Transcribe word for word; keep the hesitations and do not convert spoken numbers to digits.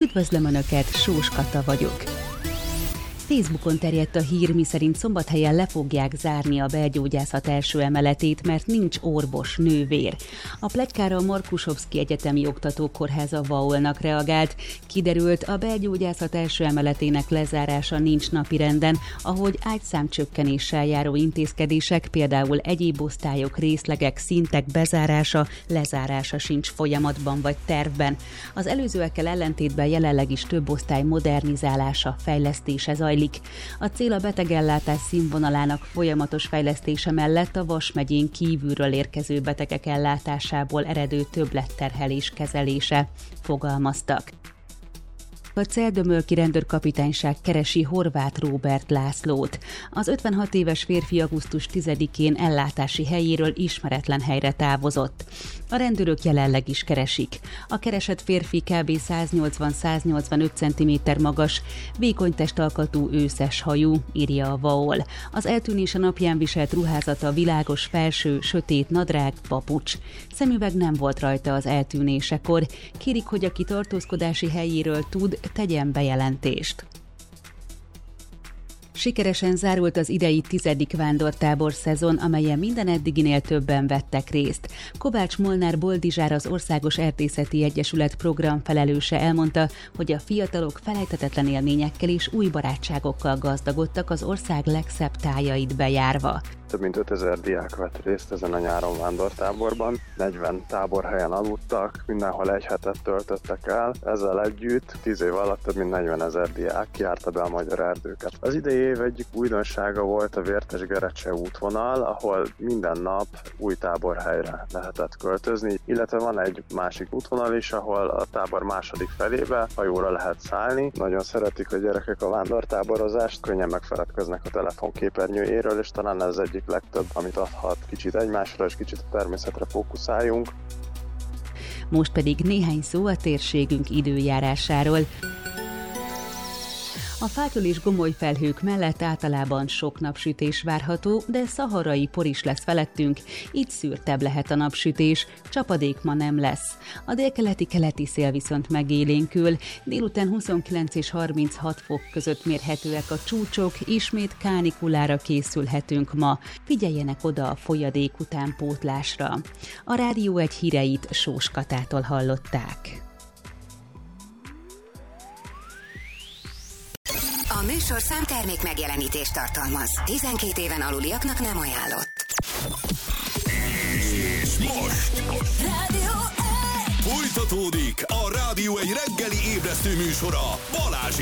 Üdvözlöm Önöket, Sós Kata vagyok. Facebookon terjedt a hír, miszerint Szombathelyen le fogják zárni a belgyógyászat első emeletét, mert nincs orvos, nővér. A pletykára a Markusovszki Egyetemi Oktatókórháza vaolnak reagált. Kiderült, a belgyógyászat első emeletének lezárása nincs napirenden, ahogy ágyszámcsökkenéssel járó intézkedések, például egyéb osztályok, részlegek, szintek bezárása, lezárása sincs folyamatban vagy tervben. Az előzőekkel ellentétben jelenleg is több osztály modernizálása, fejlesztése zajlik. A cél a betegellátás színvonalának folyamatos fejlesztése mellett a Vas megyén kívülről érkező betegek ellátásából eredő többletterhelés kezelése, fogalmaztak. A Celldömölki rendőrkapitányság keresi Horváth Róbert Lászlót. Az ötvenhat éves férfi augusztus tizedikén ellátási helyéről ismeretlen helyre távozott. A rendőrök jelenleg is keresik. A keresett férfi kb. száznyolcvan-száznyolcvanöt centiméter magas, vékony testalkatú, őszes hajú, írja a vaol. Az eltűnése napján viselt ruházata világos felső, sötét nadrág, papucs. Szemüveg nem volt rajta az eltűnésekor. Kérik, hogy aki tartózkodási helyéről tud, tegyen bejelentést. Sikeresen zárult az idei tizedik vándortábor szezon, amelyen minden eddiginél többen vettek részt. Kovács Molnár Boldizsár, az Országos Erdészeti Egyesület program felelőse elmondta, hogy a fiatalok felejthetetlen élményekkel és új barátságokkal gazdagodtak az ország legszebb tájait bejárva. Több mint ötezer diák vett részt ezen a nyáron vándortáborban, negyven táborhelyen aludtak, mindenhol egy hetet töltöttek el. Ezzel együtt tíz év alatt több mint negyvenezer diák járta be a magyar erdőket. Az idei év egyik újdonsága volt a Vértes-Gerecse útvonal, ahol minden nap új táborhelyre lehetett költözni, illetve van egy másik útvonal is, ahol a tábor második felébe hajóra lehet szállni. Nagyon szeretik a gyerekek a vándortáborozást, könnyen megfeledkeznek a telefonképernyőjéről, és talán ez egyik legtöbb, amit adhat. Kicsit egymásra és kicsit a természetre fókuszáljunk. Most pedig néhány szó a térségünk időjárásáról. A fátyol és gomoly felhők mellett általában sok napsütés várható, de szaharai por is lesz felettünk, így szürtebb lehet a napsütés, csapadék ma nem lesz. A délkeleti-keleti szél viszont megélénkül, délután huszonkilenc és harminchat fok között mérhetőek a csúcsok, ismét kánikulára készülhetünk ma. Figyeljenek oda a folyadék utánpótlásra. A Rádió egy híreit Sós Katától hallották. A műsorszám termék megjelenítést tartalmaz. tizenkét éven aluliaknak nem ajánlott. És most Rádió egy! Folytatódik a Rádió egy reggeli ébresztő műsora Balázsék.